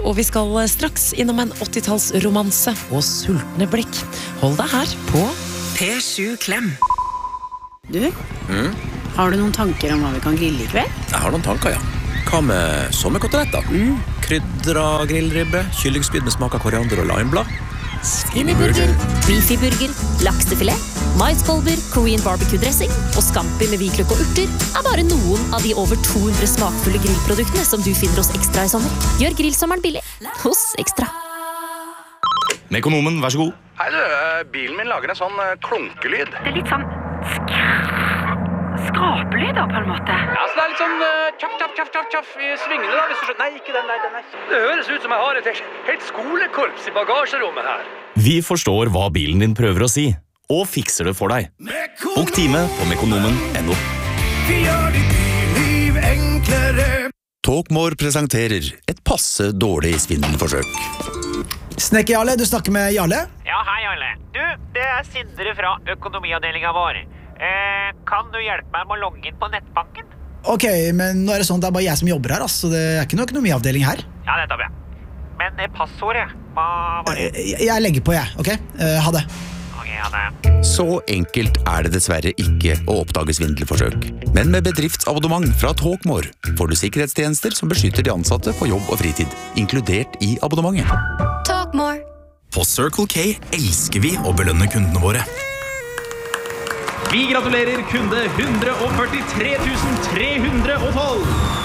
og vi skal straks innom en 80-tallsromanse og sultne blikk. Hold deg her på P7 Klem. Du, har du noen tanker om hva vi kan grille I kveld? Jeg har noen tanker, ja. Hva med sommerkoteletter? Krydra grillribbe, kyllingspyd med smak av koriander og limeblad. Skinnyburger, beefyburger, laksefilet, maiskolber, Korean barbecue-dressing og scampi med hvitløk og urter bare noen av de over 200 smakfulle grillproduktene som du finner hos Ekstra I sommer. Gjør grillsommeren billig hos Ekstra. Mekonomen, vær så god. Hei du, bilen min lager en sånn klunkelyd. Det litt sånn skrapelyd da, på en måte. Ja, så det litt sånn tjaff I svingene da, hvis du skjønner. Nei, ikke den. Det høres ut som jeg har et helt skolekorps I bagasjerommet her. Vi forstår hva bilen din prøver å si, og fikser det for deg. Bok time på mekonomen.no. Vi gjør ditt billiv enklere. Talkmore presenterer et passe dårlig svindelforsøk. Snekker Jarle, du snakker med Jarle? Ja, hei Jarle. Du, det Sindre fra økonomiavdelingen vår. Kan du hjelpe meg med å logge inn på nettbanken? Ok, men nå det sånn, det bare jeg som jobber her, så det ikke noe økonomiavdeling her. Ja, det tar vi. Men passordet, hva var det? Jeg legger på, ok? Ha det. Ok, ha det. Så enkelt det dessverre ikke å oppdage svindelforsøk. Men med bedriftsabonnement fra Talkmore får du sikkerhetstjenester som beskytter de ansatte på jobb og fritid, inkludert I abonnementet. Talkmore. På Circle K elsker vi å belønne kundene våre. Vi gratulerer kunde 143 312.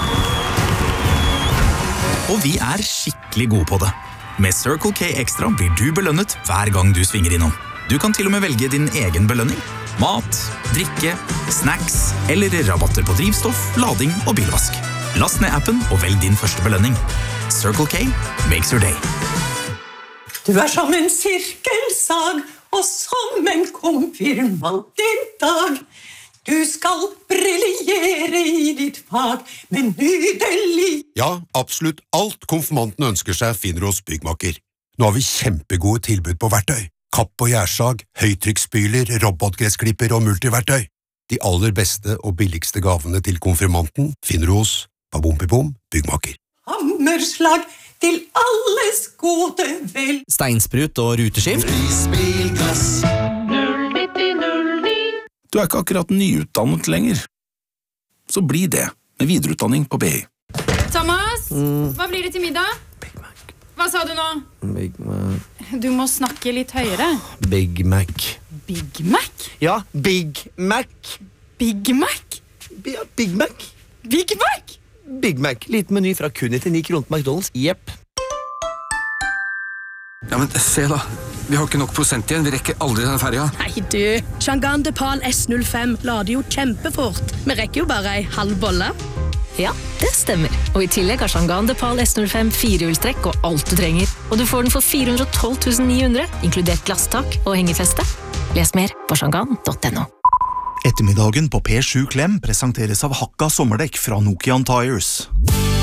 Og vi skikkelig gode på det. Med Circle K Extra blir du belønnet hver gang du svinger innom. Du kan til og med velge din egen belønning. Mat, drikke, snacks eller rabatter på drivstoff, lading og bilvask. Last ned appen og velg din første belønning. Circle K makes your day. Du som en sirkelsag og som en konfirmant I dag. Du skal briljere I ditt fag med nydelig. Ja, absolutt alt konfirmanten ønsker seg finner hos Byggmaker. Nå har vi kjempegode tilbud på verktøy. Kapp- og gjærsag, høytrykksspyler, robotgressklipper og multiverktøy. De aller beste og billigste gavene til konfirmanten finner du hos Babompibom Byggmaker. Hammerslag til alles gode vel. Steinsprut og ruteskift. Bilglass 09009. Du ikke akkurat nyutdannet lenger. Så bli det med videreutdanning på BI. Thomas, hva blir det til middag? Big Mac. Hva sa du nå? Big Mac. Du må snakke litt høyere. Big Mac. Big Mac? Ja, Big Mac. Big Mac? Ja, Big Mac. Big Mac? Big Mac. Liten meny fra kun 99 kroner på McDonalds. Jepp. Ja, men se da. Vi har ikke nok prosent igjen. Vi rekker aldri denne ferja. Nei du, Shangan Depal S05 lader jo kjempefort. Vi rekker jo bare en halv bolle. Ja, det stemmer. Og I tillegg har Shangan Depal S05 firehjulstrekk og alt du trenger. Og du får den for 412 900, inkludert glasstak og hengefeste. Les mer på shangan.no. Ettermiddagen på P7 Klem presenteres av Hakka sommerdekk fra Nokian Tires.